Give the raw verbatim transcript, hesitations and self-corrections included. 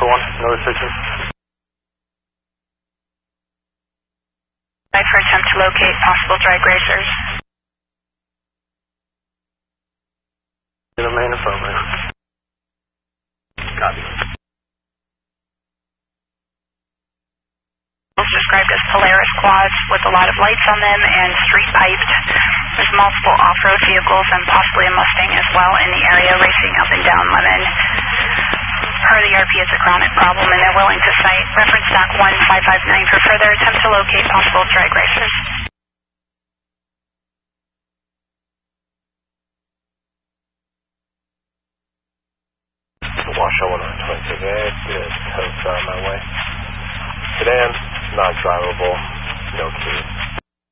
one, no restrictions. I for attempt to locate possible drag racers. Remain affirmative. Copy. It's described as Polaris quads with a lot of lights on them and street piped. There's multiple off-road vehicles and possibly a Mustang as well in the area racing up and down Lemon. Per the R P, it's a chronic problem and they're willing to cite reference doc one five five nine for further attempt to locate possible drag racers. Washoe one twenty-six A, good, host on my way. Sedan, not drivable, no key.